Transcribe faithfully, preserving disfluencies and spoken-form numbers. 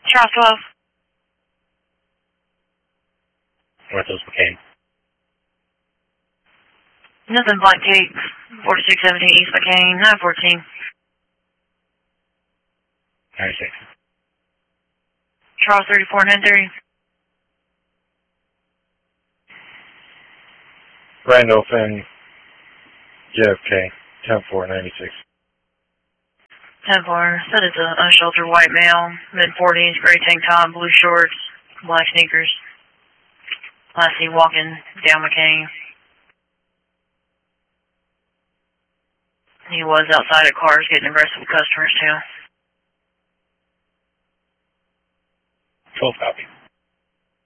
Charles twelve. Northwest McCain. Nothing, Black Cape, forty-six seventeen East McCain, nine fourteen. ninety-six. Charles thirty-four ninety-three. Randolph and J F K, ten four ninety-six. ten four, said it's an unsheltered white male, mid forties, gray tank top, blue shorts, black sneakers. Last seen walking down McCain. He was outside at cars getting aggressive with customers too. twelve copy.